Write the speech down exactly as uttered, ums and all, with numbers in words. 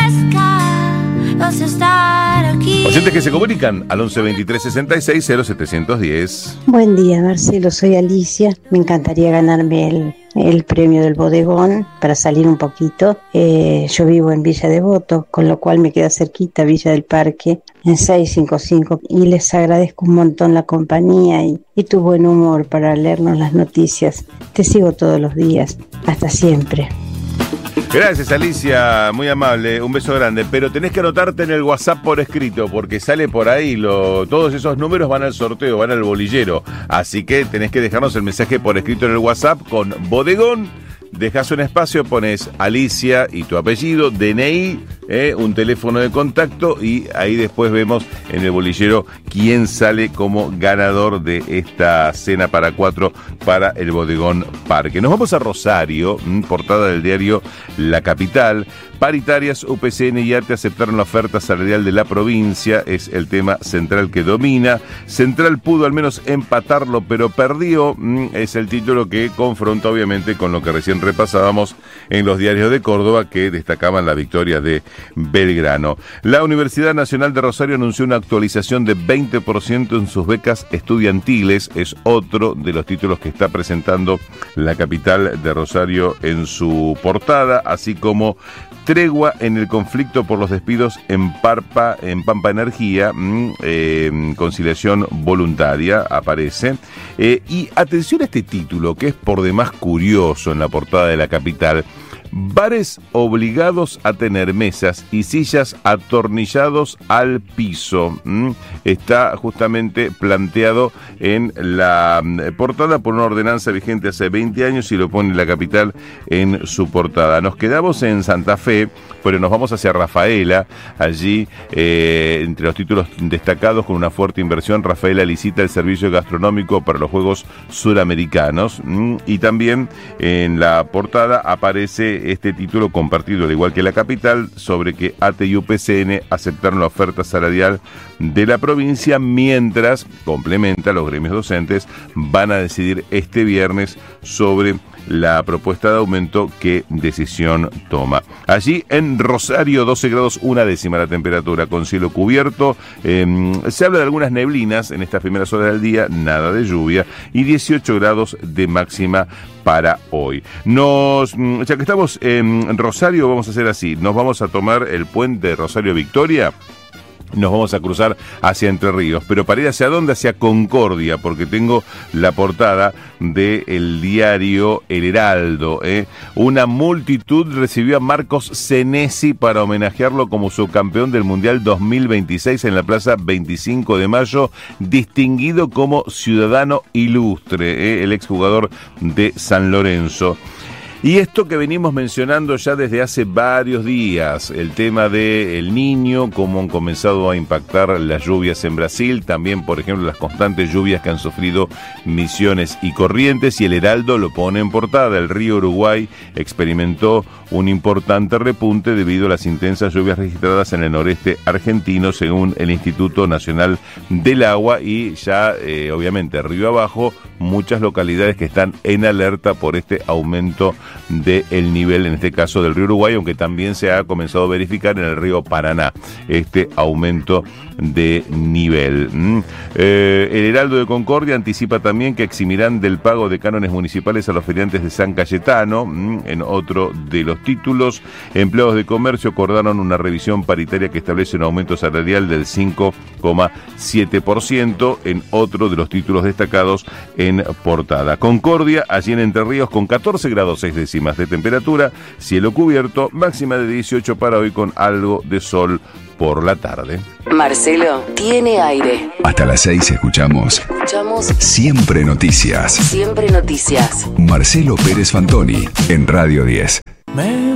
merezca, vas a estar aquí. Oyentes que se comunican al once veintitrés sesenta y seis cero setecientos diez. Buen día, Marcelo, soy Alicia. Me encantaría ganarme el, el premio del bodegón para salir un poquito. Eh, yo vivo en Villa Devoto, con lo cual me queda cerquita Villa del Parque, en seiscientos cincuenta y cinco. Y les agradezco un montón la compañía y, y tu buen humor para leernos las noticias. Te sigo todos los días. Hasta siempre. Gracias, Alicia, muy amable, un beso grande, pero tenés que anotarte en el WhatsApp por escrito, porque sale por ahí, lo, todos esos números van al sorteo, van al bolillero, así que tenés que dejarnos el mensaje por escrito en el WhatsApp con bodegón, dejas un espacio, pones Alicia y tu apellido, D N I, eh, un teléfono de contacto y ahí después vemos en el bolillero quién sale como ganador de esta cena para cuatro para el Bodegón Parque. Nos vamos a Rosario, portada del diario La Capital. Paritarias, U P C N y ATE aceptaron la oferta salarial de la provincia, es el tema central que domina. Central pudo al menos empatarlo, pero perdió, es el título que confronta obviamente con lo que recién repasábamos en los diarios de Córdoba, que destacaban la victoria de Belgrano. La Universidad Nacional de Rosario anunció una actualización de veinte por ciento en sus becas estudiantiles, es otro de los títulos que está presentando La Capital de Rosario en su portada, así como tregua en el conflicto por los despidos en Parpa, en Pampa Energía, eh, conciliación voluntaria, aparece. Eh, y atención a este título, que es por demás curioso en la portada de La Capital. Bares obligados a tener mesas y sillas atornillados al piso. ¿Mm? Está justamente planteado en la portada por una ordenanza vigente hace veinte años y lo pone La Capital en su portada. Nos quedamos en Santa Fe, pero nos vamos hacia Rafaela. Allí, eh, entre los títulos destacados, con una fuerte inversión, Rafaela licita el servicio gastronómico para los Juegos Suramericanos. ¿Mm? Y también en la portada aparece este título compartido, al igual que La Capital, sobre que ATE y U P C N aceptaron la oferta salarial de la provincia, mientras, complementa, los gremios docentes van a decidir este viernes sobre la propuesta de aumento, qué decisión toma. Allí en Rosario, doce grados una décima la temperatura, con cielo cubierto. Eh, se habla de algunas neblinas en estas primeras horas del día, nada de lluvia, y dieciocho grados de máxima para hoy. Nos, ya que estamos en Rosario, vamos a hacer así, nos vamos a tomar el puente Rosario Victoria. Nos vamos a cruzar hacia Entre Ríos, pero para ir hacia dónde, hacia Concordia, porque tengo la portada del diario El Heraldo. ¿eh? Una multitud recibió a Marcos Senesi para homenajearlo como subcampeón del Mundial dos mil veintiséis en la Plaza veinticinco de mayo, distinguido como ciudadano ilustre, ¿eh? el exjugador de San Lorenzo. Y esto que venimos mencionando ya desde hace varios días, el tema del Niño, cómo han comenzado a impactar las lluvias en Brasil, también, por ejemplo, las constantes lluvias que han sufrido Misiones y Corrientes, y el Heraldo lo pone en portada. El río Uruguay experimentó un importante repunte debido a las intensas lluvias registradas en el noreste argentino, según el Instituto Nacional del Agua, y ya, eh, obviamente, río abajo, muchas localidades que están en alerta por este aumento del nivel, en este caso del río Uruguay, aunque también se ha comenzado a verificar en el río Paraná este aumento de nivel. Mm. Eh, el Heraldo de Concordia anticipa también que eximirán del pago de cánones municipales a los feriantes de San Cayetano. Mm. En otro de los títulos, empleados de comercio acordaron una revisión paritaria que establece un aumento salarial del cinco coma siete por ciento. En otro de los títulos destacados en portada. Concordia, allí en Entre Ríos, con catorce grados seis décimas de temperatura, cielo cubierto, máxima de dieciocho para hoy, con algo de sol por la tarde. Marcelo tiene aire. Hasta las seis escuchamos. Escuchamos Siempre Noticias. Siempre Noticias. Marcelo Pérez Fantoni en Radio diez. Me